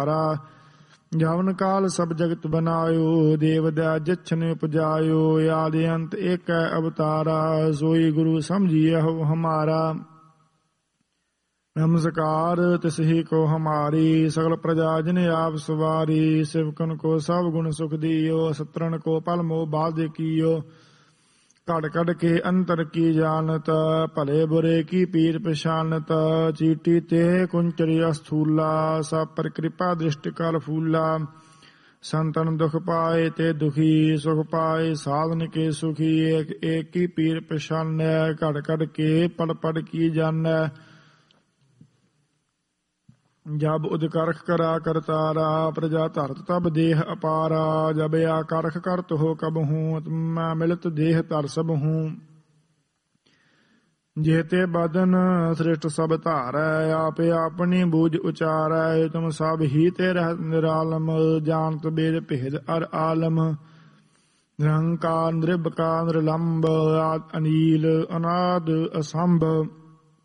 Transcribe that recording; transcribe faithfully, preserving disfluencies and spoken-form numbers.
ਜਵਨ ਕਾਲ ਸਭ ਜਗਤ ਬਨਾਇਓ, ਦੇਵ ਦਇਆ ਜਛਨ ਉਪਜਾਇਓ। ਆਦਿ ਅੰਤ ਏਕੈ ਅਵਤਾਰਾ, ਸੋਈ ਗੁਰੂ ਸਮਝਿਐਹੁ ਹਮਾਰਾ। नमस्कार तिसहि को हमारी, सकल प्रजा जिन आप सवारी। सेवकन को सब गुण सुख दियो, सत्रन को पल मोह बाध कियो। कड़ कड़ के अंतर की जानत, भले बुरे की पीर पहचानत। चीटी ते कुंचरी अस्थूला, सब पर कृपा दृष्टि कर फूला। संतन दुख पाए ते दुखी, सुख पाए साधन के सुखी। एक एक की पीर पहचान, कड़ कड़ के पल पल की जान। जब उदकरख करा करतारा, प्रजा धरत तब देह अपारा। जब आकरख करत हो कब हूँ, मैं मिलत देह तर सब हूँ। जेते बदन श्रेष्ठ सब धारै, आपे अपनी बूझ उचारै। तुम सब ही ते रह निरालम, जानत बेद भेद अर आलम। निरंकार निरभकार निरलंब, आद अनील अनाद असंभ।